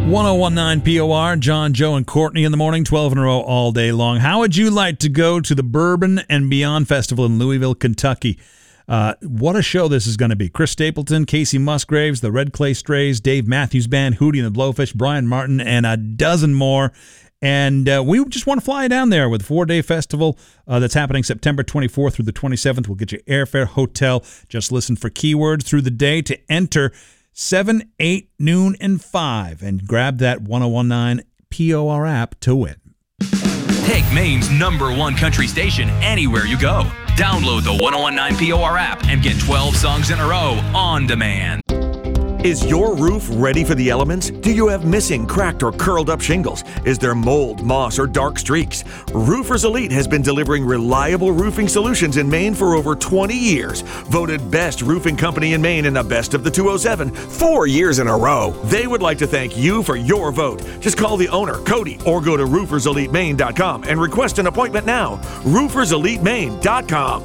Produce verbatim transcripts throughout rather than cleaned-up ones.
one oh one point nine P O R, John, Joe, and Courtney in the morning, twelve in a row all day long. How would you like to go to the Bourbon and Beyond Festival in Louisville, Kentucky? Uh, what a show this is going to be. Chris Stapleton, Casey Musgraves, the Red Clay Strays, Dave Matthews Band, Hootie and the Blowfish, Brian Martin, and a dozen more. And uh, we just want to fly down there with a four-day festival uh, that's happening September twenty-fourth through the twenty-seventh. We'll get you airfare, hotel. Just listen for keywords through the day to enter seven, eight, noon, and five, and grab that one oh one point nine P O R app to win. Take Maine's number one country station anywhere you go. Download the one oh one point nine P O R app and get twelve songs in a row on demand. Is your roof ready for the elements? Do you have missing, cracked, or curled up shingles? Is there mold, moss, or dark streaks? Roofers Elite has been delivering reliable roofing solutions in Maine for over twenty years. Voted best roofing company in Maine in the best of the two oh seven, four years in a row. They would like to thank you for your vote. Just call the owner, Cody, or go to roofers elite maine dot com and request an appointment now. roofers elite maine dot com.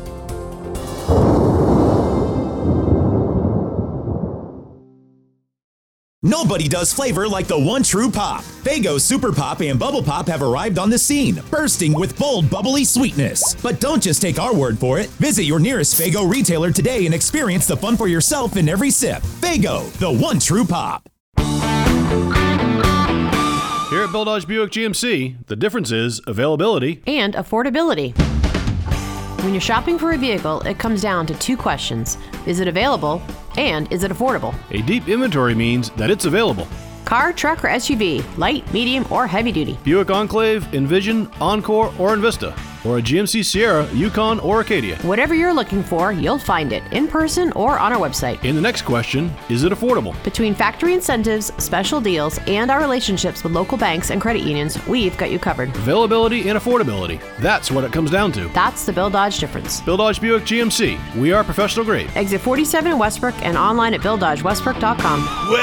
Nobody does flavor like the one true pop. Faygo Super Pop and Bubble Pop have arrived on the scene, bursting with bold, bubbly sweetness. But don't just take our word for it. Visit your nearest Faygo retailer today and experience the fun for yourself in every sip. Faygo, the one true pop. Here at Bill Dodge Buick G M C, the difference is availability and affordability. When you're shopping for a vehicle, it comes down to two questions. Is it available? And is it affordable? A deep inventory means that it's available. Car, truck, or S U V, light, medium, or heavy duty. Buick Enclave, Envision, Encore, or Envista. Or a G M C Sierra, Yukon, or Acadia. Whatever you're looking for, you'll find it in person or on our website. And the next question, is it affordable? Between factory incentives, special deals, and our relationships with local banks and credit unions, we've got you covered. Availability and affordability. That's what it comes down to. That's the Bill Dodge difference. Bill Dodge Buick G M C. We are professional grade. Exit forty-seven in Westbrook and online at bill dodge westbrook dot com.